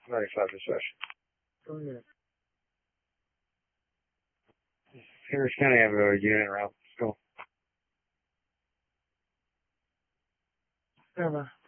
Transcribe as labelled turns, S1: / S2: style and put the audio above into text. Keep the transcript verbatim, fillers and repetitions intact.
S1: ninety-five discussion.
S2: Go ahead.
S1: Harris County have a unit around. Let's go.
S2: Seven.